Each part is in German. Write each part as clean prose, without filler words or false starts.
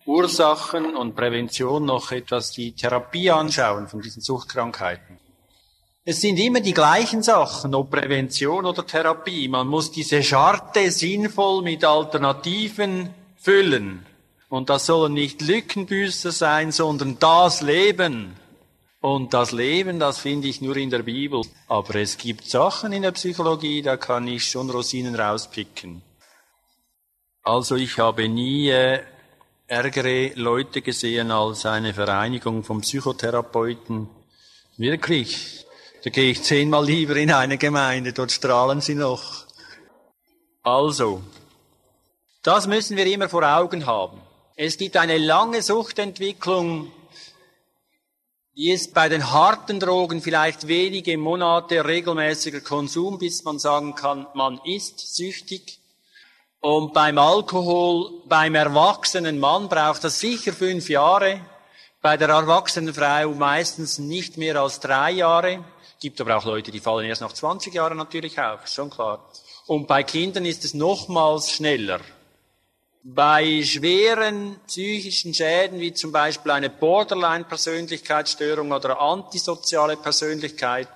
Ursachen und Prävention noch etwas die Therapie anschauen von diesen Suchtkrankheiten. Es sind immer die gleichen Sachen, ob Prävention oder Therapie. Man muss diese Scharte sinnvoll mit Alternativen füllen. Und das sollen nicht Lückenbüßer sein, sondern das Leben. Und das Leben, das finde ich nur in der Bibel. Aber es gibt Sachen in der Psychologie, da kann ich schon Rosinen rauspicken. Also ich habe nie ärgere Leute gesehen als eine Vereinigung von Psychotherapeuten. Wirklich. Da gehe ich 10-mal lieber in eine Gemeinde, dort strahlen sie noch. Also, das müssen wir immer vor Augen haben. Es gibt eine lange Suchtentwicklung, die ist bei den harten Drogen vielleicht wenige Monate regelmäßiger Konsum, bis man sagen kann, man ist süchtig. Und beim Alkohol, beim erwachsenen Mann braucht das sicher 5 Jahre, bei der erwachsenen Frau meistens nicht mehr als 3 Jahre. Gibt aber auch Leute, die fallen erst nach 20 Jahren natürlich auf, ist schon klar. Und bei Kindern ist es nochmals schneller. Bei schweren psychischen Schäden, wie zum Beispiel eine Borderline-Persönlichkeitsstörung oder antisoziale Persönlichkeit,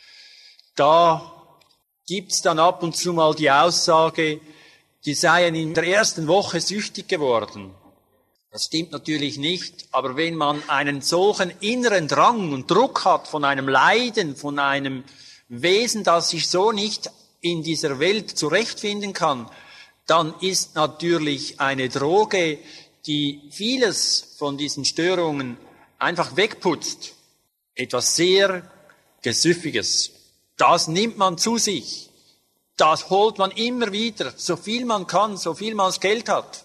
da gibt's dann ab und zu mal die Aussage, die seien in der ersten Woche süchtig geworden. Das stimmt natürlich nicht, aber wenn man einen solchen inneren Drang und Druck hat von einem Leiden, von einem Wesen, das sich so nicht in dieser Welt zurechtfinden kann, dann ist natürlich eine Droge, die vieles von diesen Störungen einfach wegputzt, etwas sehr Gesüffiges. Das nimmt man zu sich. Das holt man immer wieder, so viel man kann, so viel man das Geld hat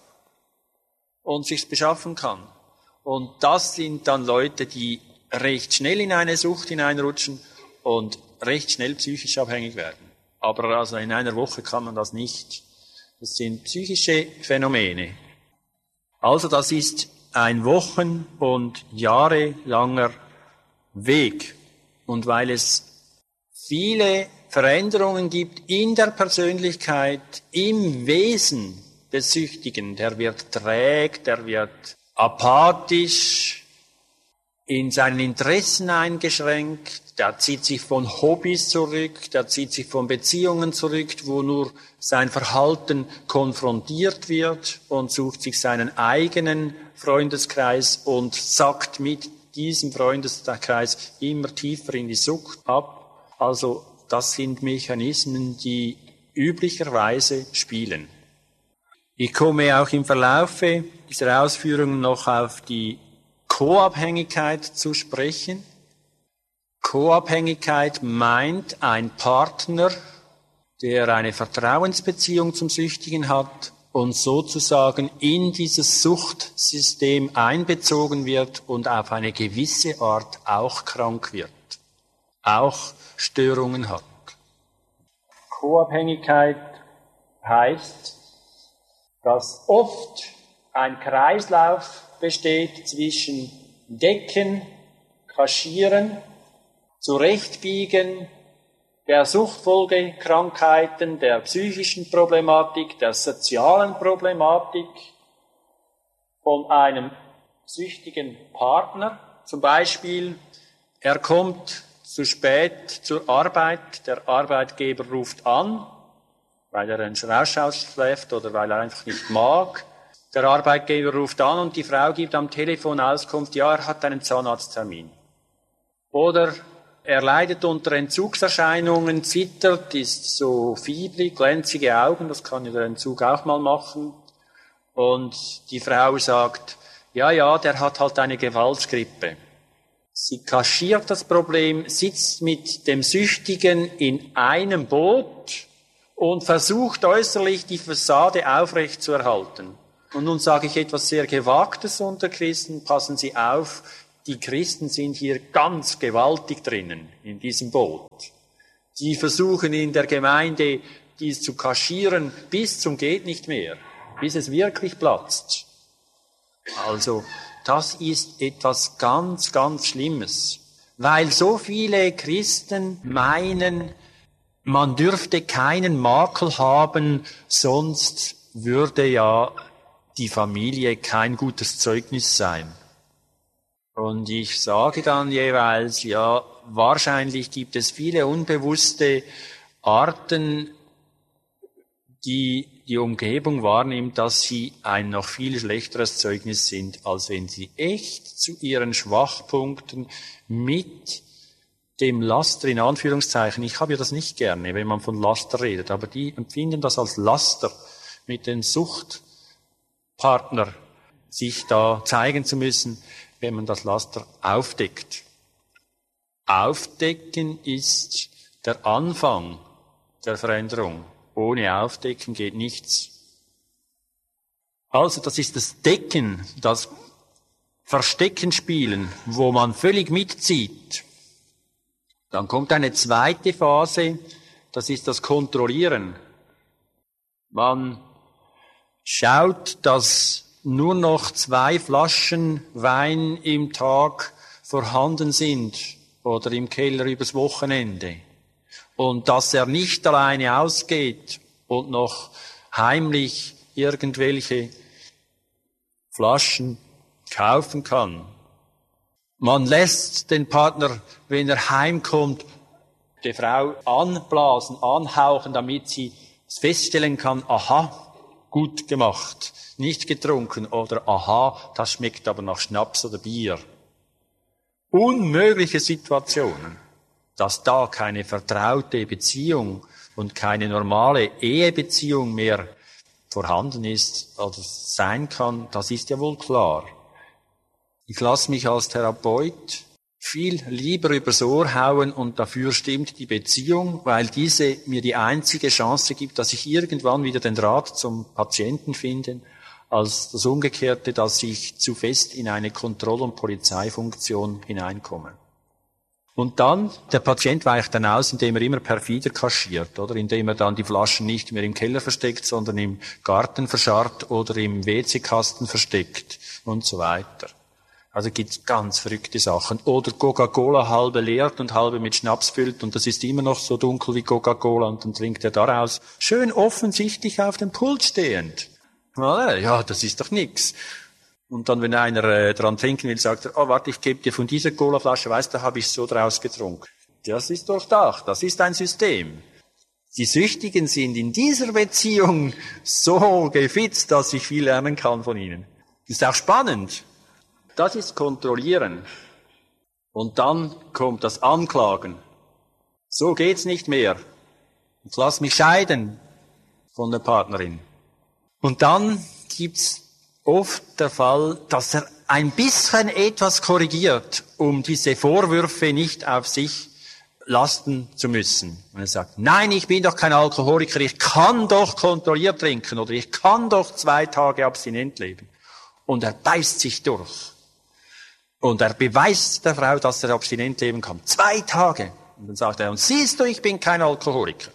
und sich's beschaffen kann. Und das sind dann Leute, die recht schnell in eine Sucht hineinrutschen und recht schnell psychisch abhängig werden. Aber also in einer Woche kann man das nicht. Das sind psychische Phänomene. Also das ist ein wochen- und jahrelanger Weg. Und weil es viele Veränderungen gibt in der Persönlichkeit, im Wesen des Süchtigen. Der wird träg, der wird apathisch, in seinen Interessen eingeschränkt, der zieht sich von Hobbys zurück, der zieht sich von Beziehungen zurück, wo nur sein Verhalten konfrontiert wird und sucht sich seinen eigenen Freundeskreis und sackt mit diesem Freundeskreis immer tiefer in die Sucht ab. Also das sind Mechanismen, die üblicherweise spielen. Ich komme auch im Verlaufe dieser Ausführungen noch auf die Co-Abhängigkeit zu sprechen. Co-Abhängigkeit meint ein Partner, der eine Vertrauensbeziehung zum Süchtigen hat und sozusagen in dieses Suchtsystem einbezogen wird und auf eine gewisse Art auch krank wird, auch Störungen hat. Co-Abhängigkeit heißt, dass oft ein Kreislauf besteht zwischen Decken, Kaschieren, Zurechtbiegen der Suchtfolgekrankheiten, der psychischen Problematik, der sozialen Problematik von einem süchtigen Partner. Zum Beispiel, er kommt zu spät zur Arbeit, der Arbeitgeber ruft an, weil er einen Rausch ausschläft oder weil er einfach nicht mag. Der Arbeitgeber ruft an und die Frau gibt am Telefon Auskunft, ja, er hat einen Zahnarzttermin. Oder er leidet unter Entzugserscheinungen, zittert, ist so fiebrig, glänzige Augen, das kann ja der Entzug auch mal machen. Und die Frau sagt, ja, der hat halt eine Gewaltgrippe. Sie kaschiert das Problem, sitzt mit dem Süchtigen in einem Boot und versucht äußerlich die Fassade aufrechtzuerhalten. Und nun sage ich etwas sehr Gewagtes unter Christen, passen Sie auf, die Christen sind hier ganz gewaltig drinnen, in diesem Boot. Die versuchen in der Gemeinde, dies zu kaschieren, bis zum geht nicht mehr, bis es wirklich platzt. Also, das ist etwas ganz, ganz Schlimmes, weil so viele Christen meinen, man dürfte keinen Makel haben, sonst würde ja die Familie kein gutes Zeugnis sein. Und ich sage dann jeweils, ja, wahrscheinlich gibt es viele unbewusste Arten, die Umgebung wahrnimmt, dass sie ein noch viel schlechteres Zeugnis sind, als wenn sie echt zu ihren Schwachpunkten mit dem Laster, in Anführungszeichen, ich habe ja das nicht gerne, wenn man von Laster redet, aber die empfinden das als Laster, mit dem Suchtpartner sich da zeigen zu müssen, wenn man das Laster aufdeckt. Aufdecken ist der Anfang der Veränderung. Ohne Aufdecken geht nichts. Also das ist das Decken, das Verstecken spielen, wo man völlig mitzieht. Dann kommt eine zweite Phase, das ist das Kontrollieren. Man schaut, dass nur noch 2 Flaschen Wein im Tag vorhanden sind oder im Keller übers Wochenende. Und dass er nicht alleine ausgeht und noch heimlich irgendwelche Flaschen kaufen kann. Man lässt den Partner, wenn er heimkommt, die Frau anblasen, anhauchen, damit sie feststellen kann, aha, gut gemacht, nicht getrunken oder aha, das schmeckt aber nach Schnaps oder Bier. Unmögliche Situationen. Dass da keine vertraute Beziehung und keine normale Ehebeziehung mehr vorhanden ist oder sein kann, das ist ja wohl klar. Ich lasse mich als Therapeut viel lieber übers Ohr hauen und dafür stimmt die Beziehung, weil diese mir die einzige Chance gibt, dass ich irgendwann wieder den Draht zum Patienten finde, als das Umgekehrte, dass ich zu fest in eine Kontroll- und Polizeifunktion hineinkomme. Und dann, der Patient weicht dann aus, indem er immer perfider kaschiert, oder? Indem er dann die Flaschen nicht mehr im Keller versteckt, sondern im Garten verscharrt oder im WC-Kasten versteckt und so weiter. Also gibt's ganz verrückte Sachen. Oder Coca-Cola halbe leert und halbe mit Schnaps füllt und das ist immer noch so dunkel wie Coca-Cola und dann trinkt er daraus, schön offensichtlich auf dem Pult stehend. Ja, das ist doch nix. Und dann, wenn einer dran trinken will, sagt er, oh, warte, ich gebe dir von dieser Colaflasche, weißt du, da habe ich so draus getrunken. Das ist durchdacht, das ist ein System. Die Süchtigen sind in dieser Beziehung so gefitzt, dass ich viel lernen kann von ihnen. Ist auch spannend. Das ist Kontrollieren. Und dann kommt das Anklagen. So geht's nicht mehr. Jetzt lass mich scheiden von der Partnerin. Und dann gibt's oft der Fall, dass er ein bisschen etwas korrigiert, um diese Vorwürfe nicht auf sich lasten zu müssen. Und er sagt, nein, ich bin doch kein Alkoholiker, ich kann doch kontrolliert trinken oder ich kann doch 2 Tage abstinent leben. Und er beißt sich durch. Und er beweist der Frau, dass er abstinent leben kann. 2 Tage. Und dann sagt er, und siehst du, ich bin kein Alkoholiker.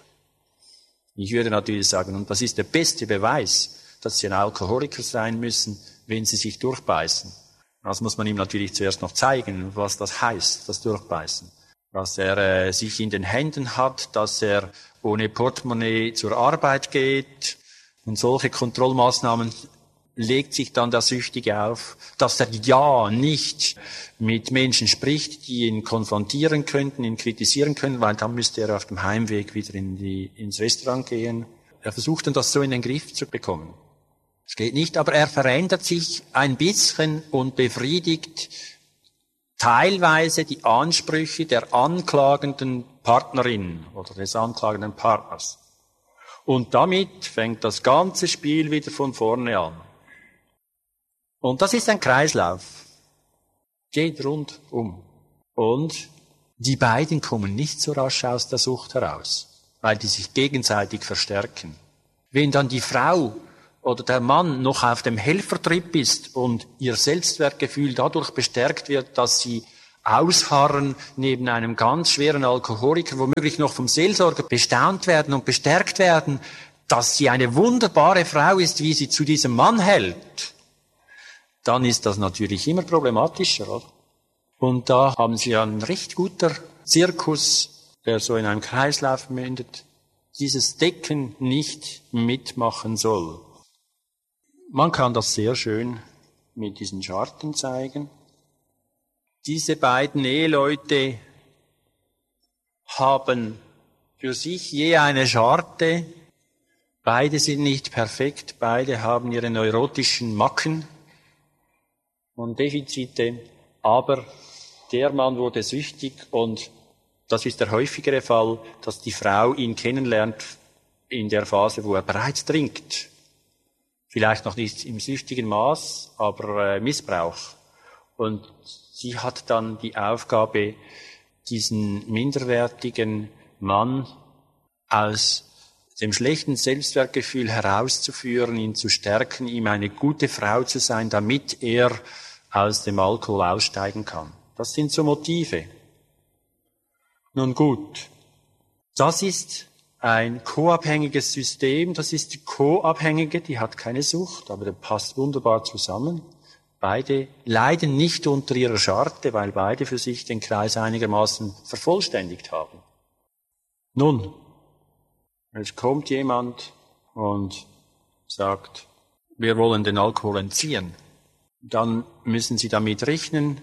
Ich würde natürlich sagen, und das ist der beste Beweis, dass sie ein Alkoholiker sein müssen, wenn sie sich durchbeißen. Das muss man ihm natürlich zuerst noch zeigen, was das heißt, das Durchbeißen. Dass er sich in den Händen hat, dass er ohne Portemonnaie zur Arbeit geht und solche Kontrollmaßnahmen legt sich dann der Süchtige auf, dass er ja nicht mit Menschen spricht, die ihn konfrontieren könnten, ihn kritisieren können, weil dann müsste er auf dem Heimweg wieder ins Restaurant gehen. Er versucht dann, das so in den Griff zu bekommen. Es geht nicht, aber er verändert sich ein bisschen und befriedigt teilweise die Ansprüche der anklagenden Partnerin oder des anklagenden Partners. Und damit fängt das ganze Spiel wieder von vorne an. Und das ist ein Kreislauf. Geht rundum. Und die beiden kommen nicht so rasch aus der Sucht heraus, weil die sich gegenseitig verstärken. Wenn dann die Frau oder der Mann noch auf dem Helfertrip ist und ihr Selbstwertgefühl dadurch bestärkt wird, dass sie ausharren neben einem ganz schweren Alkoholiker, womöglich noch vom Seelsorger bestaunt werden und bestärkt werden, dass sie eine wunderbare Frau ist, wie sie zu diesem Mann hält, dann ist das natürlich immer problematischer, oder? Und da haben sie einen recht guter Zirkus, der so in einem Kreislauf mündet, dieses Decken nicht mitmachen soll. Man kann das sehr schön mit diesen Scharten zeigen. Diese beiden Eheleute haben für sich je eine Scharte. Beide sind nicht perfekt, beide haben ihre neurotischen Macken und Defizite, aber der Mann wurde süchtig und das ist der häufigere Fall, dass die Frau ihn kennenlernt in der Phase, wo er bereits trinkt. Vielleicht noch nicht im süchtigen Maß, aber Missbrauch. Und sie hat dann die Aufgabe, diesen minderwertigen Mann aus dem schlechten Selbstwertgefühl herauszuführen, ihn zu stärken, ihm eine gute Frau zu sein, damit er aus dem Alkohol aussteigen kann. Das sind so Motive. Nun gut, das ist ein co-abhängiges System, das ist die Co-Abhängige, die hat keine Sucht, aber der passt wunderbar zusammen. Beide leiden nicht unter ihrer Scharte, weil beide für sich den Kreis einigermaßen vervollständigt haben. Nun, es kommt jemand und sagt, wir wollen den Alkohol entziehen. Dann müssen Sie damit rechnen,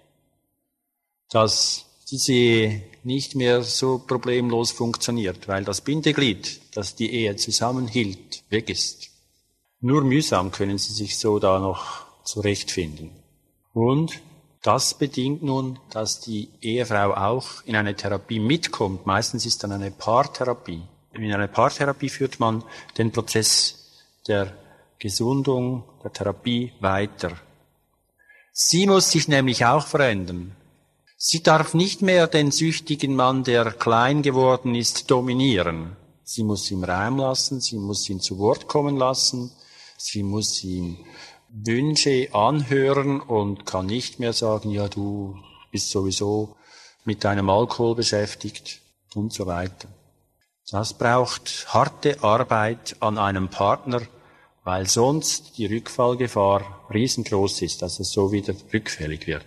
dass diese Ehe nicht mehr so problemlos funktioniert, weil das Bindeglied, das die Ehe zusammenhielt, weg ist. Nur mühsam können Sie sich so da noch zurechtfinden. Und das bedingt nun, dass die Ehefrau auch in eine Therapie mitkommt. Meistens ist dann eine Paartherapie. In einer Paartherapie führt man den Prozess der Gesundung, der Therapie weiter. Sie muss sich nämlich auch verändern. Sie darf nicht mehr den süchtigen Mann, der klein geworden ist, dominieren. Sie muss ihn Raum lassen, sie muss ihn zu Wort kommen lassen, sie muss ihm Wünsche anhören und kann nicht mehr sagen, ja, du bist sowieso mit deinem Alkohol beschäftigt und so weiter. Das braucht harte Arbeit an einem Partner, weil sonst die Rückfallgefahr riesengroß ist, dass es so wieder rückfällig wird.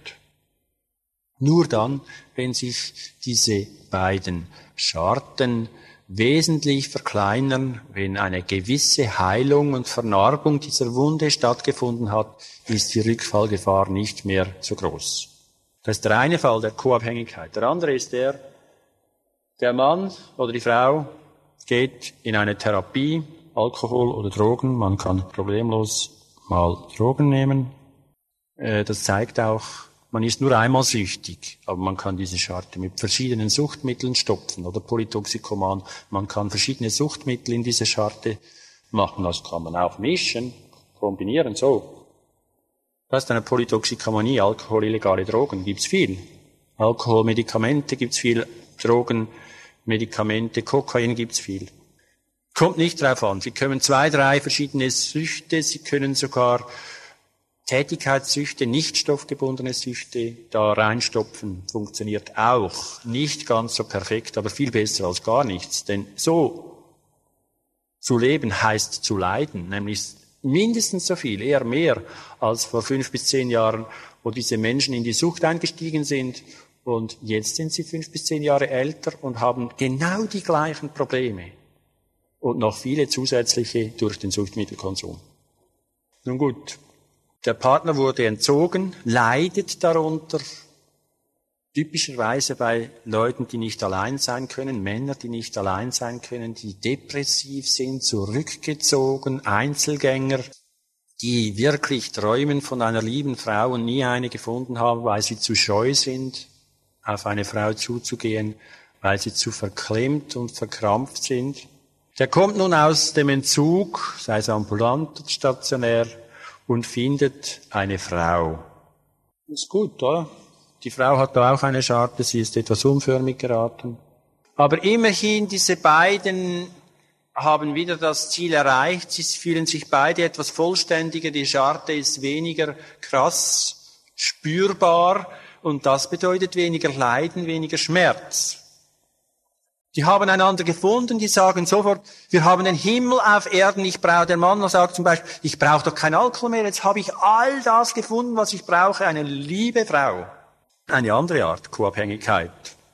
Nur dann, wenn sich diese beiden Scharten wesentlich verkleinern, wenn eine gewisse Heilung und Vernarbung dieser Wunde stattgefunden hat, ist die Rückfallgefahr nicht mehr so groß. Das ist der eine Fall der Co-Abhängigkeit. Der andere ist der Mann oder die Frau geht in eine Therapie, Alkohol oder Drogen, man kann problemlos mal Drogen nehmen. Das zeigt auch, man ist nur einmal süchtig, aber man kann diese Scharte mit verschiedenen Suchtmitteln stopfen oder Polytoxikoman. Man kann verschiedene Suchtmittel in diese Scharte machen. Das kann man auch mischen, kombinieren, so. Das ist eine Polytoxikomanie, Alkohol, illegale Drogen, gibt's viel. Alkohol, Medikamente gibt's viel, Drogen, Medikamente, Kokain gibt's viel. Kommt nicht drauf an. Sie können 2, 3 verschiedene Süchte, Sie können sogar Tätigkeitssüchte, nicht stoffgebundene Süchte da reinstopfen, funktioniert auch. Nicht ganz so perfekt, aber viel besser als gar nichts. Denn so zu leben heißt zu leiden, nämlich mindestens so viel, eher mehr als vor 5 bis 10 Jahren, wo diese Menschen in die Sucht eingestiegen sind. Und jetzt sind sie 5 bis 10 Jahre älter und haben genau die gleichen Probleme. Und noch viele zusätzliche durch den Suchtmittelkonsum. Nun gut. Der Partner wurde entzogen, leidet darunter, typischerweise bei Leuten, die nicht allein sein können, Männer, die nicht allein sein können, die depressiv sind, zurückgezogen, Einzelgänger, die wirklich träumen von einer lieben Frau und nie eine gefunden haben, weil sie zu scheu sind, auf eine Frau zuzugehen, weil sie zu verklemmt und verkrampft sind. Der kommt nun aus dem Entzug, sei es ambulant oder stationär, und findet eine Frau. Das ist gut, oder? Die Frau hat da auch eine Scharte, sie ist etwas unförmig geraten. Aber immerhin, diese beiden haben wieder das Ziel erreicht. Sie fühlen sich beide etwas vollständiger. Die Scharte ist weniger krass spürbar und das bedeutet weniger Leiden, weniger Schmerz. Die haben einander gefunden, die sagen sofort, wir haben den Himmel auf Erden, der Mann sagt zum Beispiel, ich brauche doch keinen Alkohol mehr, jetzt habe ich all das gefunden, was ich brauche, eine liebe Frau. Eine andere Art Co-Abhängigkeit.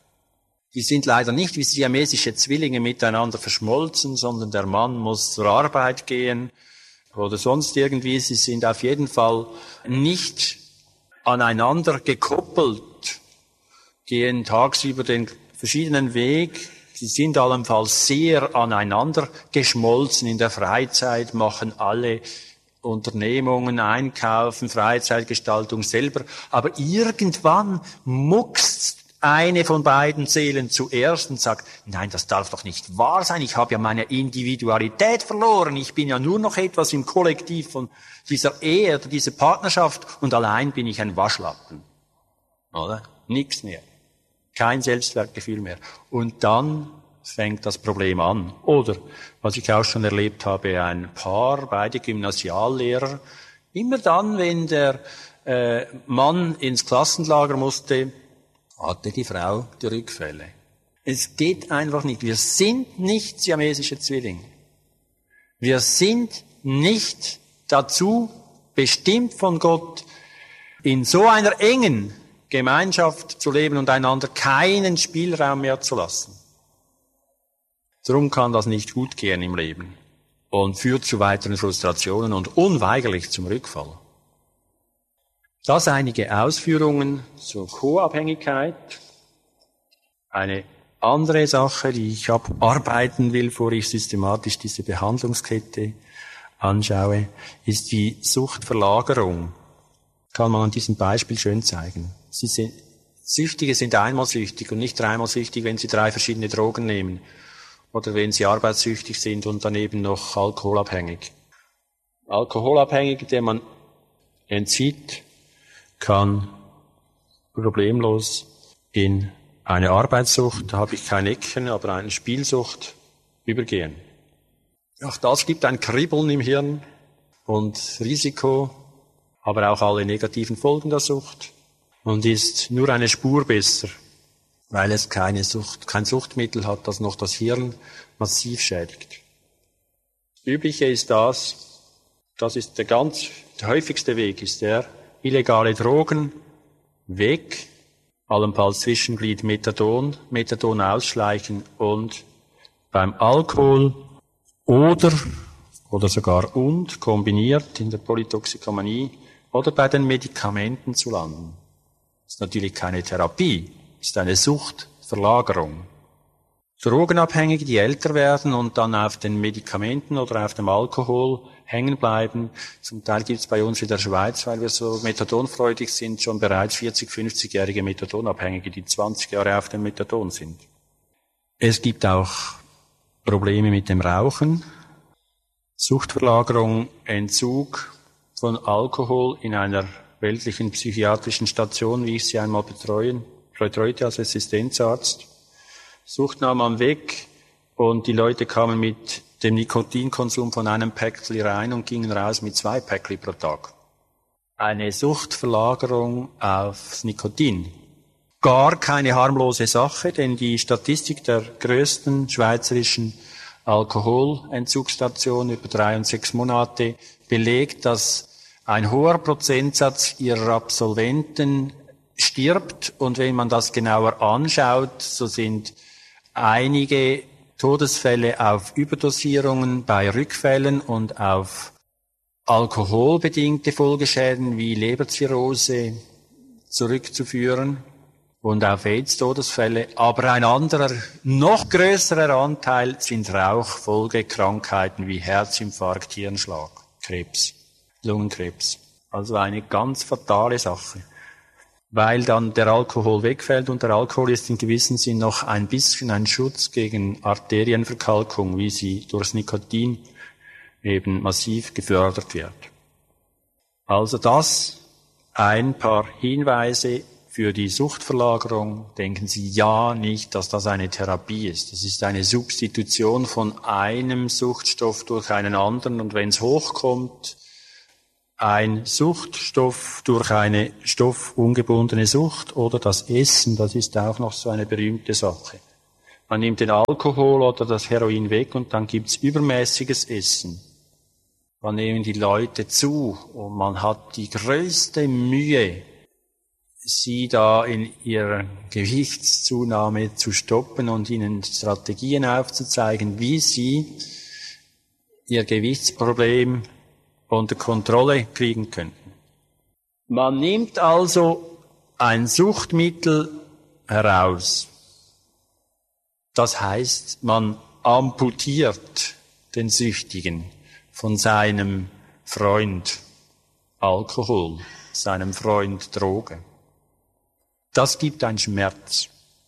Die sind leider nicht wie siamesische Zwillinge miteinander verschmolzen, sondern der Mann muss zur Arbeit gehen, oder sonst irgendwie. Sie sind auf jeden Fall nicht aneinander gekoppelt, gehen tagsüber den verschiedenen Weg. Sie sind allenfalls sehr aneinander geschmolzen in der Freizeit, machen alle Unternehmungen, Einkaufen, Freizeitgestaltung selber. Aber irgendwann muckst eine von beiden Seelen zuerst und sagt, nein, das darf doch nicht wahr sein. Ich habe ja meine Individualität verloren. Ich bin ja nur noch etwas im Kollektiv von dieser Ehe oder dieser Partnerschaft und allein bin ich ein Waschlappen. Oder? Nichts mehr. Kein Selbstwertgefühl mehr. Und dann fängt das Problem an. Oder, was ich auch schon erlebt habe, ein Paar, beide Gymnasiallehrer, immer dann, wenn der Mann ins Klassenlager musste, hatte die Frau die Rückfälle. Es geht einfach nicht. Wir sind nicht siamesische Zwillinge. Wir sind nicht dazu bestimmt von Gott, in so einer engen Gemeinschaft zu leben und einander keinen Spielraum mehr zu lassen. Darum kann das nicht gut gehen im Leben und führt zu weiteren Frustrationen und unweigerlich zum Rückfall. Das einige Ausführungen zur Co-Abhängigkeit. Eine andere Sache, die ich abarbeiten will, bevor ich systematisch diese Behandlungskette anschaue, ist die Suchtverlagerung. Kann man an diesem Beispiel schön zeigen. Süchtige sind einmal süchtig und nicht dreimal süchtig, wenn sie 3 verschiedene Drogen nehmen oder wenn sie arbeitssüchtig sind und daneben noch alkoholabhängig. Alkoholabhängig, der man entzieht, kann problemlos in eine Arbeitssucht, da habe ich kein Ecken, aber eine Spielsucht übergehen. Auch das gibt ein Kribbeln im Hirn und Risiko, aber auch alle negativen Folgen der Sucht und ist nur eine Spur besser, weil es kein Suchtmittel hat, das noch das Hirn massiv schädigt. Das Übliche ist das ist der häufigste Weg, ist der illegale Drogen, weg, allenfalls Zwischenglied Methadon ausschleichen und beim Alkohol oder sogar und kombiniert in der Polytoxikomanie oder bei den Medikamenten zu landen. Das ist natürlich keine Therapie, ist eine Suchtverlagerung. Drogenabhängige, die älter werden und dann auf den Medikamenten oder auf dem Alkohol hängen bleiben. Zum Teil gibt es bei uns in der Schweiz, weil wir so methadonfreudig sind, schon bereits 40-, 50-jährige Methadonabhängige, die 20 Jahre auf dem Methadon sind. Es gibt auch Probleme mit dem Rauchen, Suchtverlagerung, Entzug von Alkohol in einer weltlichen psychiatrischen Station, wie ich sie einmal betreute als Assistenzarzt. Sucht nahm man weg und die Leute kamen mit dem Nikotinkonsum von einem Päckli rein und gingen raus mit 2 Päckli pro Tag. Eine Suchtverlagerung aufs Nikotin. Gar keine harmlose Sache, denn die Statistik der größten schweizerischen Alkoholentzugsstationen über 3 und 6 Monate belegt, dass ein hoher Prozentsatz ihrer Absolventen stirbt. Und wenn man das genauer anschaut, so sind einige Todesfälle auf Überdosierungen bei Rückfällen und auf alkoholbedingte Folgeschäden wie Leberzirrhose zurückzuführen und auf AIDS-Todesfälle. Aber ein anderer, noch größerer Anteil sind Rauchfolgekrankheiten wie Herzinfarkt, Hirnschlag, Krebs, Lungenkrebs. Also eine ganz fatale Sache, weil dann der Alkohol wegfällt und der Alkohol ist in gewissem Sinn noch ein bisschen ein Schutz gegen Arterienverkalkung, wie sie durchs Nikotin eben massiv gefördert wird. Also das ein paar Hinweise für die Suchtverlagerung. Denken Sie ja nicht, dass das eine Therapie ist. Das ist eine Substitution von einem Suchtstoff durch einen anderen und wenn es hochkommt, ein Suchtstoff durch eine stoffungebundene Sucht oder das Essen, das ist auch noch so eine berühmte Sache. Man nimmt den Alkohol oder das Heroin weg und dann gibt's übermäßiges Essen. Dann nehmen die Leute zu und man hat die größte Mühe, sie da in ihrer Gewichtszunahme zu stoppen und ihnen Strategien aufzuzeigen, wie sie ihr Gewichtsproblem unter Kontrolle kriegen könnten. Man nimmt also ein Suchtmittel heraus. Das heißt, man amputiert den Süchtigen von seinem Freund Alkohol, seinem Freund Droge. Das gibt einen Schmerz.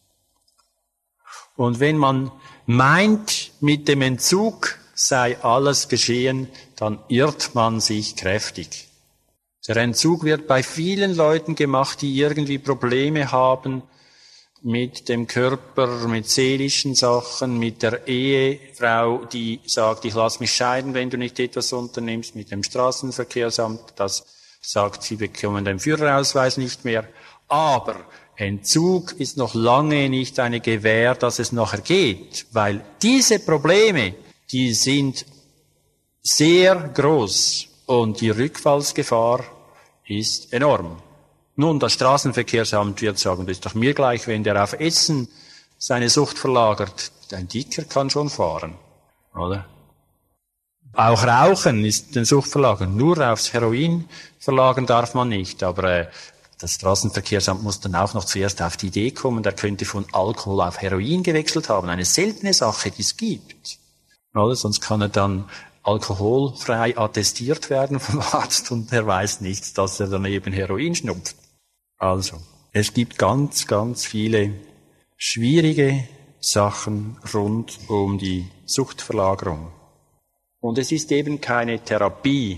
Und wenn man meint, mit dem Entzug sei alles geschehen, dann irrt man sich kräftig. Der Entzug wird bei vielen Leuten gemacht, die irgendwie Probleme haben mit dem Körper, mit seelischen Sachen, mit der Ehefrau, die sagt, ich lass mich scheiden, wenn du nicht etwas unternimmst, mit dem Straßenverkehrsamt, das sagt, sie bekommen den Führerausweis nicht mehr. Aber Entzug ist noch lange nicht eine Gewähr, dass es nachher geht, weil diese Probleme, die sind sehr groß und die Rückfallsgefahr ist enorm. Nun, das Straßenverkehrsamt wird sagen, das ist doch mir gleich, wenn der auf Essen seine Sucht verlagert. Ein Dicker kann schon fahren, oder? Auch Rauchen ist den Sucht verlagern. Nur aufs Heroin verlagern darf man nicht. Aber das Straßenverkehrsamt muss dann auch noch zuerst auf die Idee kommen, der könnte von Alkohol auf Heroin gewechselt haben. Eine seltene Sache, die es gibt. Oder? Sonst kann er dann alkoholfrei attestiert werden vom Arzt und er weiß nicht, dass er daneben Heroin schnupft. Also, es gibt ganz, ganz viele schwierige Sachen rund um die Suchtverlagerung. Und es ist eben keine Therapie.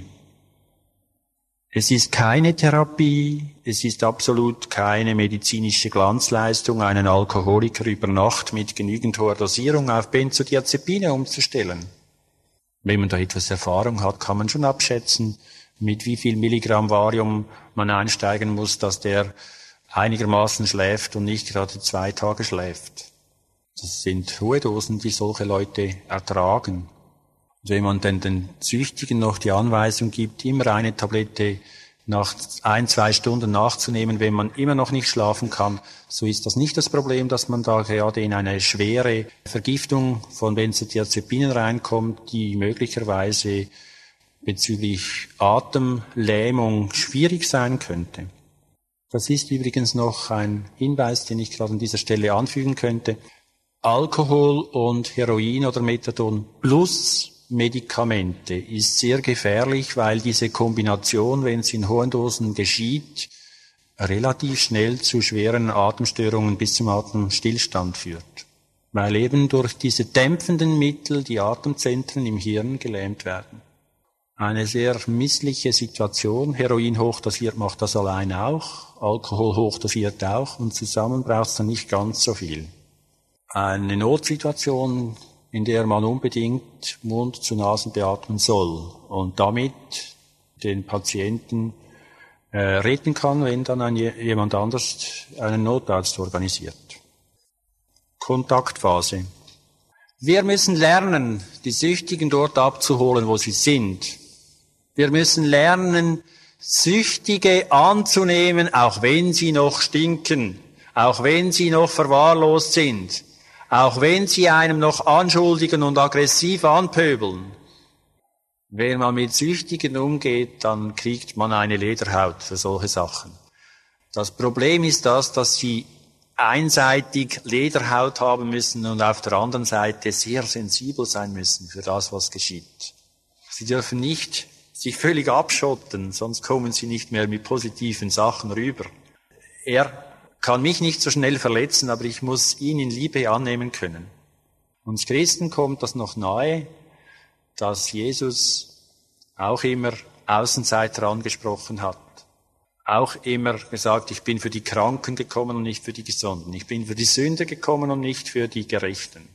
Es ist keine Therapie, es ist absolut keine medizinische Glanzleistung, einen Alkoholiker über Nacht mit genügend hoher Dosierung auf Benzodiazepine umzustellen. Wenn man da etwas Erfahrung hat, kann man schon abschätzen, mit wie viel Milligramm Valium man einsteigen muss, dass der einigermaßen schläft und nicht gerade 2 Tage schläft. Das sind hohe Dosen, die solche Leute ertragen. Und wenn man denn den Süchtigen noch die Anweisung gibt, immer eine Tablette nach 1-2 Stunden nachzunehmen, wenn man immer noch nicht schlafen kann, so ist das nicht das Problem, dass man da gerade in eine schwere Vergiftung von Benzodiazepinen reinkommt, die möglicherweise bezüglich Atemlähmung schwierig sein könnte. Das ist übrigens noch ein Hinweis, den ich gerade an dieser Stelle anfügen könnte. Alkohol und Heroin oder Methadon plus Medikamente ist sehr gefährlich, weil diese Kombination, wenn es in hohen Dosen geschieht, relativ schnell zu schweren Atemstörungen bis zum Atemstillstand führt. Weil eben durch diese dämpfenden Mittel die Atemzentren im Hirn gelähmt werden. Eine sehr missliche Situation. Heroin hochdosiert macht das allein auch, Alkohol hochdosiert auch und zusammen braucht es dann nicht ganz so viel. Eine Notsituation, in der man unbedingt Mund zu Nasen beatmen soll und damit den Patienten retten kann, wenn dann jemand anders einen Notarzt organisiert. Kontaktphase. Wir müssen lernen, die Süchtigen dort abzuholen, wo sie sind. Wir müssen lernen, Süchtige anzunehmen, auch wenn sie noch stinken, auch wenn sie noch verwahrlost sind. Auch wenn sie einem noch anschuldigen und aggressiv anpöbeln. Wenn man mit Süchtigen umgeht, dann kriegt man eine Lederhaut für solche Sachen. Das Problem ist das, dass sie einseitig Lederhaut haben müssen und auf der anderen Seite sehr sensibel sein müssen für das, was geschieht. Sie dürfen nicht sich völlig abschotten, sonst kommen sie nicht mehr mit positiven Sachen rüber. Er kann mich nicht so schnell verletzen, aber ich muss ihn in Liebe annehmen können. Uns Christen kommt das noch nahe, dass Jesus auch immer Außenseiter angesprochen hat. Auch immer gesagt, ich bin für die Kranken gekommen und nicht für die Gesunden. Ich bin für die Sünder gekommen und nicht für die Gerechten.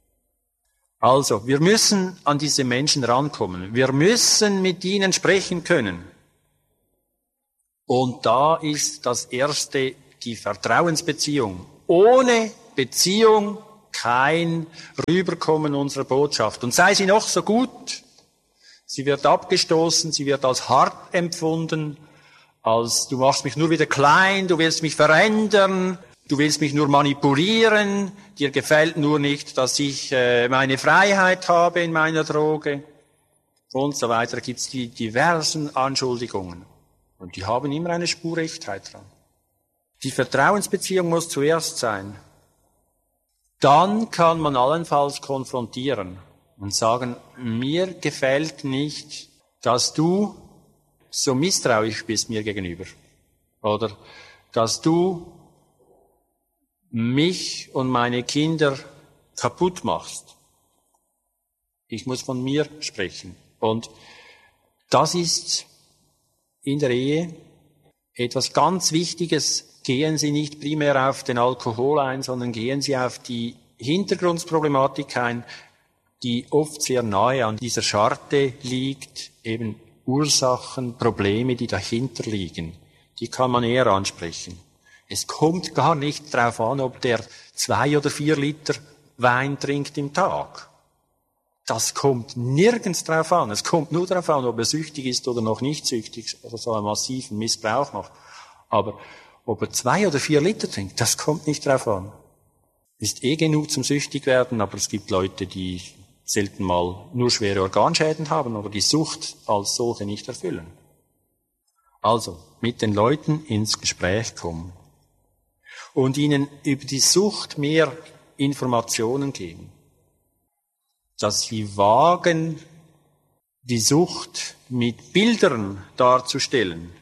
Also, wir müssen an diese Menschen rankommen. Wir müssen mit ihnen sprechen können. Und da ist das Erste die Vertrauensbeziehung. Ohne Beziehung kein Rüberkommen unserer Botschaft. Und sei sie noch so gut, sie wird abgestoßen, sie wird als hart empfunden, als du machst mich nur wieder klein, du willst mich verändern, du willst mich nur manipulieren, dir gefällt nur nicht, dass ich meine Freiheit habe in meiner Droge. und so weiter. Da gibt es die diversen Anschuldigungen. Und die haben immer eine Spur Echtheit dran. Die Vertrauensbeziehung muss zuerst sein. Dann kann man allenfalls konfrontieren und sagen, mir gefällt nicht, dass du so misstrauisch bist mir gegenüber. Oder dass du mich und meine Kinder kaputt machst. Ich muss von mir sprechen. Und das ist in der Ehe etwas ganz Wichtiges. Gehen Sie nicht primär auf den Alkohol ein, sondern gehen Sie auf die Hintergrundproblematik ein, die oft sehr nahe an dieser Scharte liegt, eben Ursachen, Probleme, die dahinter liegen. Die kann man eher ansprechen. Es kommt gar nicht darauf an, ob der 2 oder 4 Liter Wein trinkt im Tag. Das kommt nirgends drauf an. Es kommt nur darauf an, ob er süchtig ist oder noch nicht süchtig oder so einen massiven Missbrauch macht. Aber ob er 2 oder 4 Liter trinkt, das kommt nicht drauf an. Ist genug zum süchtig werden, aber es gibt Leute, die selten mal nur schwere Organschäden haben oder die Sucht als solche nicht erfüllen. Also, mit den Leuten ins Gespräch kommen und ihnen über die Sucht mehr Informationen geben. Dass sie wagen, die Sucht mit Bildern darzustellen.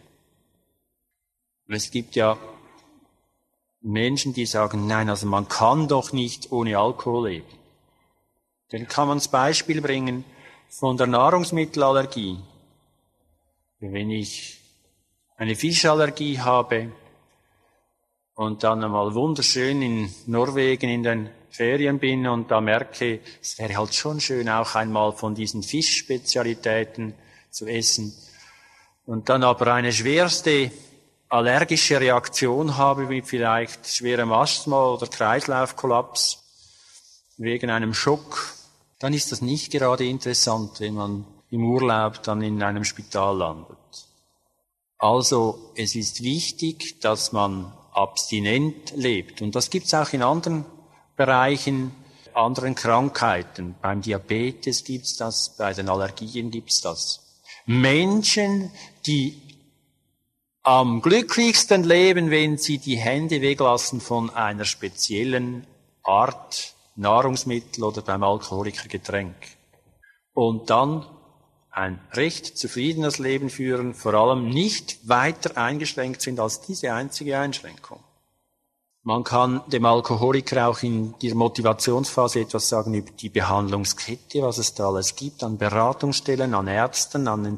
Es gibt ja Menschen, die sagen, nein, also man kann doch nicht ohne Alkohol leben. Dann kann man das Beispiel bringen von der Nahrungsmittelallergie. Wenn ich eine Fischallergie habe und dann einmal wunderschön in Norwegen in den Ferien bin und da merke, es wäre halt schon schön, auch einmal von diesen Fischspezialitäten zu essen. Und dann aber eine schwerste allergische Reaktion habe, wie vielleicht schwerem Asthma oder Kreislaufkollaps wegen einem Schock, dann ist das nicht gerade interessant, wenn man im Urlaub dann in einem Spital landet. Also, es ist wichtig, dass man abstinent lebt. Und das gibt's auch in anderen Bereichen, anderen Krankheiten. Beim Diabetes gibt's das, bei den Allergien gibt's das. Menschen, die am glücklichsten leben, wenn sie die Hände weglassen von einer speziellen Art Nahrungsmittel oder beim Alkoholiker Getränk. Und dann ein recht zufriedenes Leben führen, vor allem nicht weiter eingeschränkt sind als diese einzige Einschränkung. Man kann dem Alkoholiker auch in der Motivationsphase etwas sagen über die Behandlungskette, was es da alles gibt, an Beratungsstellen, an Ärzten, an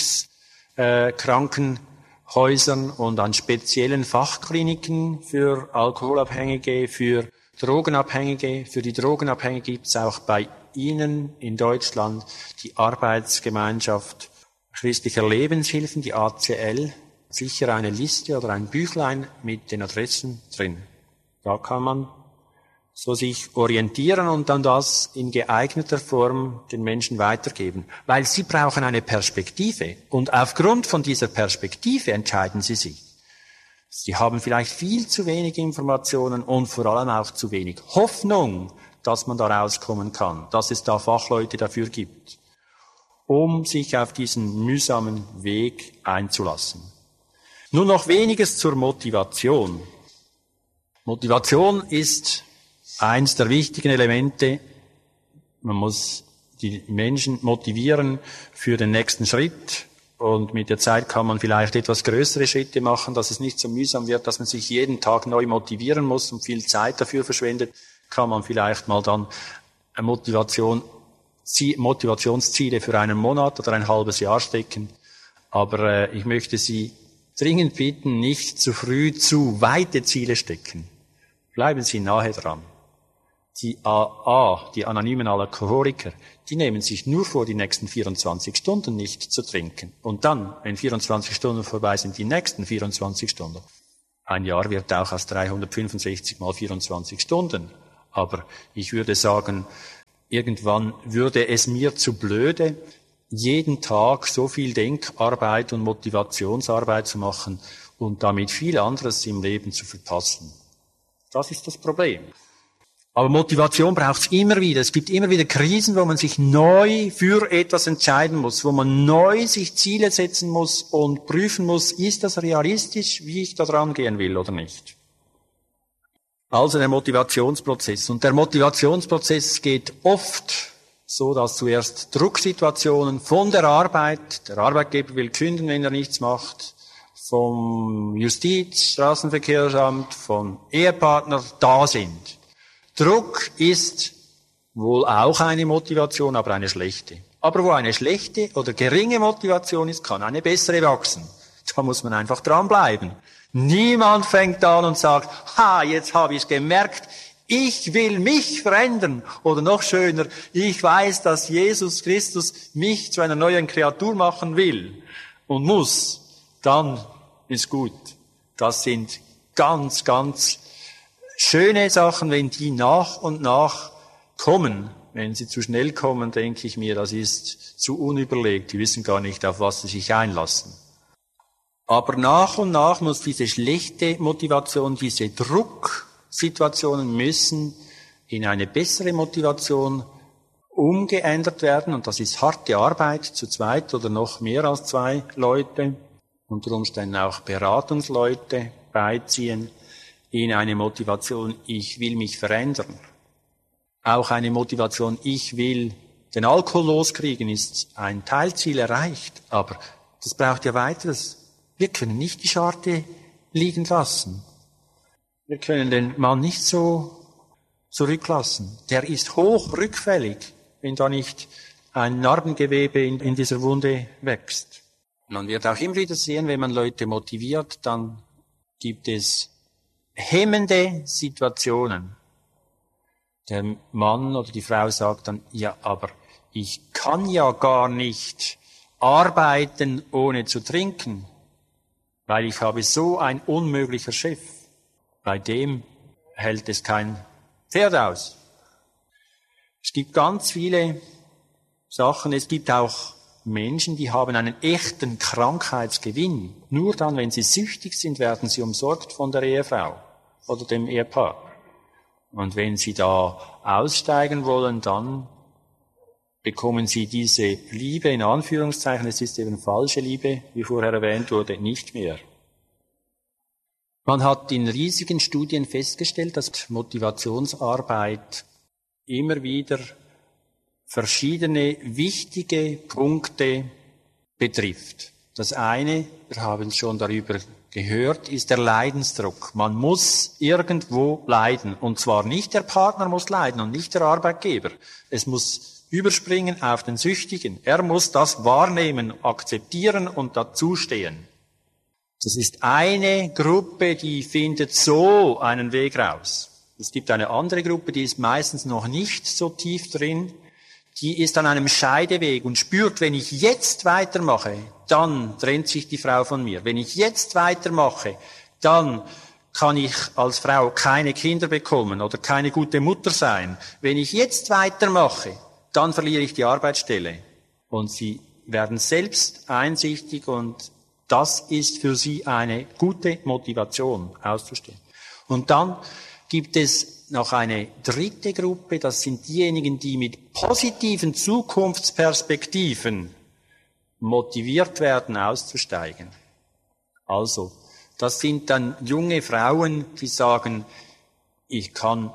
Entzugskrankenhäusern und an speziellen Fachkliniken für Alkoholabhängige, für Drogenabhängige. Für die Drogenabhängigen gibt es auch bei Ihnen in Deutschland die Arbeitsgemeinschaft christlicher Lebenshilfen, die ACL, sicher eine Liste oder ein Büchlein mit den Adressen drin. Da kann man so sich orientieren und dann das in geeigneter Form den Menschen weitergeben. Weil sie brauchen eine Perspektive und aufgrund von dieser Perspektive entscheiden sie sich. Sie haben vielleicht viel zu wenig Informationen und vor allem auch zu wenig Hoffnung, dass man da rauskommen kann, dass es da Fachleute dafür gibt, um sich auf diesen mühsamen Weg einzulassen. Nur noch weniges zur Motivation. Motivation ist eins der wichtigen Elemente. Man muss die Menschen motivieren für den nächsten Schritt. Und mit der Zeit kann man vielleicht etwas größere Schritte machen, dass es nicht so mühsam wird, dass man sich jeden Tag neu motivieren muss und viel Zeit dafür verschwendet. Kann man vielleicht mal dann Motivationsziele für einen Monat oder ein halbes Jahr stecken. Aber ich möchte Sie dringend bitten, nicht zu früh zu weite Ziele stecken. Bleiben Sie nahe dran. Die anonymen Alkoholiker, die nehmen sich nur vor, die nächsten 24 Stunden nicht zu trinken. Und dann, wenn 24 Stunden vorbei sind, die nächsten 24 Stunden. Ein Jahr wird auch aus 365 mal 24 Stunden. Aber ich würde sagen, irgendwann würde es mir zu blöde, jeden Tag so viel Denkarbeit und Motivationsarbeit zu machen und damit viel anderes im Leben zu verpassen. Das ist das Problem. Aber Motivation braucht es immer wieder. Es gibt immer wieder Krisen, wo man sich neu für etwas entscheiden muss, wo man neu sich Ziele setzen muss und prüfen muss, ist das realistisch, wie ich da dran gehen will oder nicht. Also der Motivationsprozess. Und der Motivationsprozess geht oft so, dass zuerst Drucksituationen von der Arbeit, der Arbeitgeber will kündigen, wenn er nichts macht, vom Justiz, Straßenverkehrsamt, vom Ehepartner da sind. Druck ist wohl auch eine Motivation, aber eine schlechte. Aber wo eine schlechte oder geringe Motivation ist, kann eine bessere wachsen. Da muss man einfach dranbleiben. Niemand fängt an und sagt, jetzt habe ich es gemerkt, ich will mich verändern. Oder noch schöner, ich weiß, dass Jesus Christus mich zu einer neuen Kreatur machen will und muss. Dann ist gut. Das sind ganz, ganz schöne Sachen, wenn die nach und nach kommen. Wenn sie zu schnell kommen, denke ich mir, das ist zu unüberlegt. Die wissen gar nicht, auf was sie sich einlassen. Aber nach und nach muss diese schlechte Motivation, diese Drucksituationen müssen in eine bessere Motivation umgeändert werden. Und das ist harte Arbeit, zu zweit oder noch mehr als 2 Leute. Unter Umständen auch Beratungsleute beiziehen. In eine Motivation, ich will mich verändern. Auch eine Motivation, ich will den Alkohol loskriegen, ist ein Teilziel erreicht. Aber das braucht ja weiteres. Wir können nicht die Scharte liegen lassen. Wir können den Mann nicht so zurücklassen. Der ist hoch rückfällig, wenn da nicht ein Narbengewebe in dieser Wunde wächst. Man wird auch immer wieder sehen, wenn man Leute motiviert, dann gibt es hemmende Situationen. Der Mann oder die Frau sagt dann, ja, aber ich kann ja gar nicht arbeiten, ohne zu trinken, weil ich habe so ein unmöglicher Chef. Bei dem hält es kein Pferd aus. Es gibt ganz viele Sachen. Es gibt auch Menschen, die haben einen echten Krankheitsgewinn. Nur dann, wenn sie süchtig sind, werden sie umsorgt von der Ehefrau oder dem Ehepaar. Und wenn sie da aussteigen wollen, dann bekommen sie diese Liebe, in Anführungszeichen, es ist eben falsche Liebe, wie vorher erwähnt wurde, nicht mehr. Man hat in riesigen Studien festgestellt, dass Motivationsarbeit immer wieder verschiedene wichtige Punkte betrifft. Das eine, wir haben schon darüber gehört, ist der Leidensdruck. Man muss irgendwo leiden. Und zwar nicht der Partner muss leiden und nicht der Arbeitgeber. Es muss überspringen auf den Süchtigen. Er muss das wahrnehmen, akzeptieren und dazustehen. Das ist eine Gruppe, die findet so einen Weg raus. Es gibt eine andere Gruppe, die ist meistens noch nicht so tief drin. Die ist an einem Scheideweg und spürt, wenn ich jetzt weitermache, dann trennt sich die Frau von mir. Wenn ich jetzt weitermache, dann kann ich als Frau keine Kinder bekommen oder keine gute Mutter sein. Wenn ich jetzt weitermache, dann verliere ich die Arbeitsstelle. Und sie werden selbst einsichtig und das ist für sie eine gute Motivation, auszustehen. Und dann gibt es noch eine dritte Gruppe, das sind diejenigen, die mit positiven Zukunftsperspektiven motiviert werden, auszusteigen. Also, das sind dann junge Frauen, die sagen, ich kann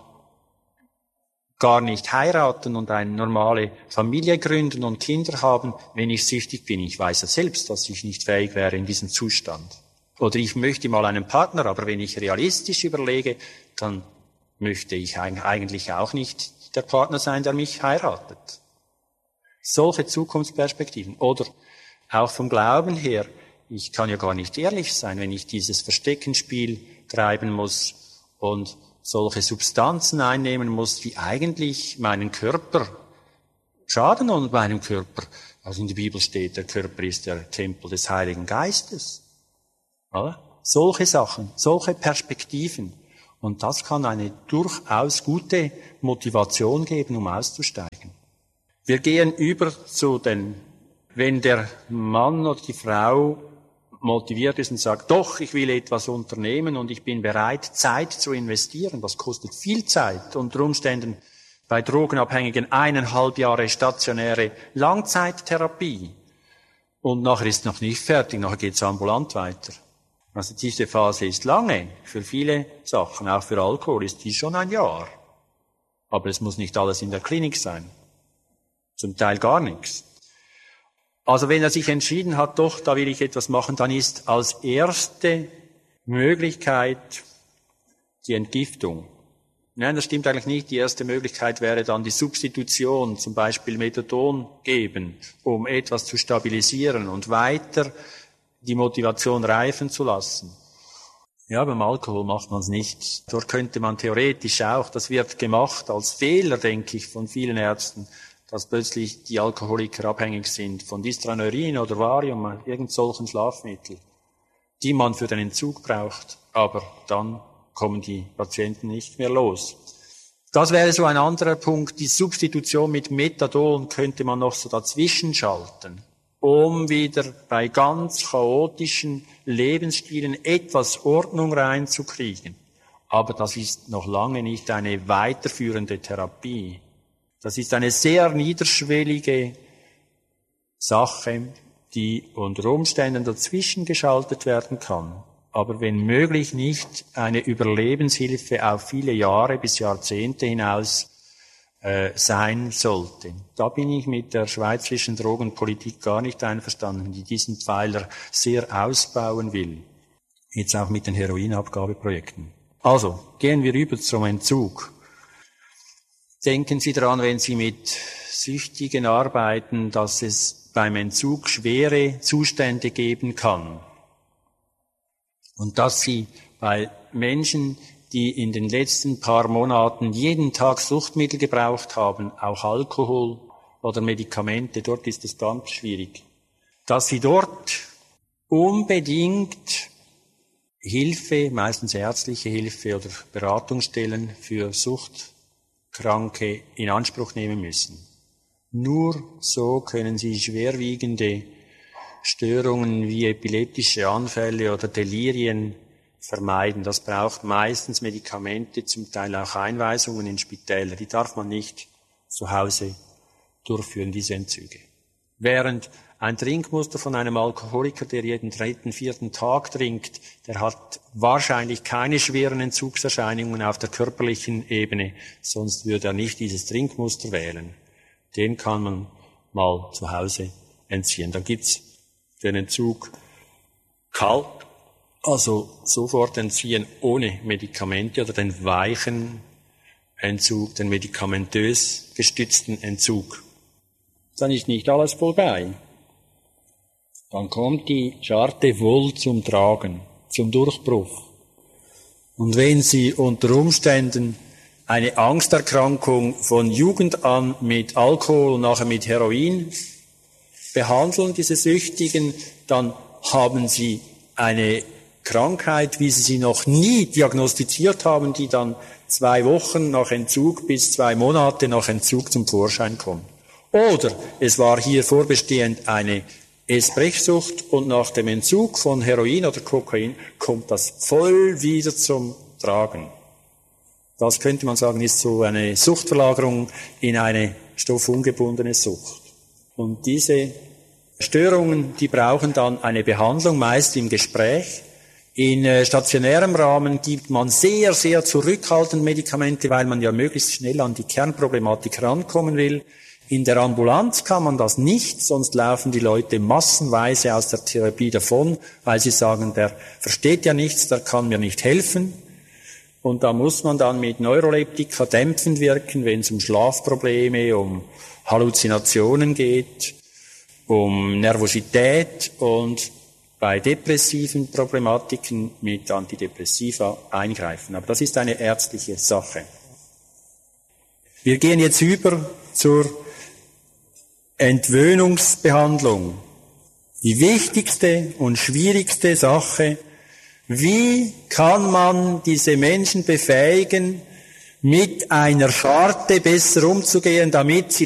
gar nicht heiraten und eine normale Familie gründen und Kinder haben, wenn ich süchtig bin. Ich weiß ja selbst, dass ich nicht fähig wäre in diesem Zustand. Oder ich möchte mal einen Partner, aber wenn ich realistisch überlege, dann möchte ich eigentlich auch nicht der Partner sein, der mich heiratet. Solche Zukunftsperspektiven. Oder auch vom Glauben her, ich kann ja gar nicht ehrlich sein, wenn ich dieses Versteckenspiel treiben muss und solche Substanzen einnehmen muss, die eigentlich meinen Körper schaden und meinem Körper. Also in der Bibel steht, der Körper ist der Tempel des Heiligen Geistes. Oder? Solche Sachen, solche Perspektiven. Und das kann eine durchaus gute Motivation geben, um auszusteigen. Wir gehen über zu wenn der Mann oder die Frau motiviert ist und sagt, doch, ich will etwas unternehmen und ich bin bereit, Zeit zu investieren. Das kostet viel Zeit. Unter Umständen bei Drogenabhängigen 1,5 Jahre stationäre Langzeittherapie. Und nachher ist noch nicht fertig, nachher geht es ambulant weiter. Also diese Phase ist lange. Für viele Sachen, auch für Alkohol, ist die schon ein Jahr. Aber es muss nicht alles in der Klinik sein. Zum Teil gar nichts. Also wenn er sich entschieden hat, doch, da will ich etwas machen, dann ist als erste Möglichkeit die Entgiftung. Nein, das stimmt eigentlich nicht. Die erste Möglichkeit wäre dann die Substitution, zum Beispiel Methadon geben, um etwas zu stabilisieren und weiter die Motivation reifen zu lassen. Ja, beim Alkohol macht man es nicht. Dort könnte man theoretisch auch, das wird gemacht als Fehler, denke ich, von vielen Ärzten, dass plötzlich die Alkoholiker abhängig sind von Distraneurin oder Valium, irgend solchen Schlafmittel, die man für den Entzug braucht. Aber dann kommen die Patienten nicht mehr los. Das wäre so ein anderer Punkt. Die Substitution mit Methadon könnte man noch so dazwischen schalten, um wieder bei ganz chaotischen Lebensstilen etwas Ordnung reinzukriegen. Aber das ist noch lange nicht eine weiterführende Therapie. Das ist eine sehr niederschwellige Sache, die unter Umständen dazwischen geschaltet werden kann, aber wenn möglich nicht eine Überlebenshilfe auf viele Jahre bis Jahrzehnte hinaus sein sollte. Da bin ich mit der schweizerischen Drogenpolitik gar nicht einverstanden, die diesen Pfeiler sehr ausbauen will. Jetzt auch mit den Heroinabgabeprojekten. Also, gehen wir über zum Entzug. Denken Sie daran, wenn Sie mit Süchtigen arbeiten, dass es beim Entzug schwere Zustände geben kann. Und dass Sie bei Menschen, die in den letzten paar Monaten jeden Tag Suchtmittel gebraucht haben, auch Alkohol oder Medikamente, dort ist es ganz schwierig, dass Sie dort unbedingt Hilfe, meistens ärztliche Hilfe oder Beratungsstellen für Suchtkranke in Anspruch nehmen müssen. Nur so können Sie schwerwiegende Störungen wie epileptische Anfälle oder Delirien vermeiden. Das braucht meistens Medikamente, zum Teil auch Einweisungen in Spitäler. Die darf man nicht zu Hause durchführen, diese Entzüge. Während ein Trinkmuster von einem Alkoholiker, der jeden 3., 4. Tag trinkt, der hat wahrscheinlich keine schweren Entzugserscheinungen auf der körperlichen Ebene, sonst würde er nicht dieses Trinkmuster wählen. Den kann man mal zu Hause entziehen. Dann gibt's den Entzug kalt, also sofort entziehen ohne Medikamente, oder den weichen Entzug, den medikamentös gestützten Entzug. Dann ist nicht alles vorbei. Dann kommt die Scharte wohl zum Tragen, zum Durchbruch. Und wenn Sie unter Umständen eine Angsterkrankung von Jugend an mit Alkohol und nachher mit Heroin behandeln, diese Süchtigen, dann haben Sie eine Krankheit, wie Sie sie noch nie diagnostiziert haben, die dann 2 Wochen nach Entzug bis 2 Monate nach Entzug zum Vorschein kommt. Oder es war hier vorbestehend eine Essbrechsucht und nach dem Entzug von Heroin oder Kokain kommt das voll wieder zum Tragen. Das könnte man sagen, ist so eine Suchtverlagerung in eine stoffungebundene Sucht. Und diese Störungen, die brauchen dann eine Behandlung, meist im Gespräch. In stationärem Rahmen gibt man sehr, sehr zurückhaltend Medikamente, weil man ja möglichst schnell an die Kernproblematik rankommen will. In der Ambulanz kann man das nicht, sonst laufen die Leute massenweise aus der Therapie davon, weil sie sagen, der versteht ja nichts, der kann mir nicht helfen. Und da muss man dann mit Neuroleptika dämpfend wirken, wenn es um Schlafprobleme, um Halluzinationen geht, um Nervosität und bei depressiven Problematiken mit Antidepressiva eingreifen. Aber das ist eine ärztliche Sache. Wir gehen jetzt über zur Entwöhnungsbehandlung. Die wichtigste und schwierigste Sache: Wie kann man diese Menschen befähigen, mit einer Scharte besser umzugehen, damit sie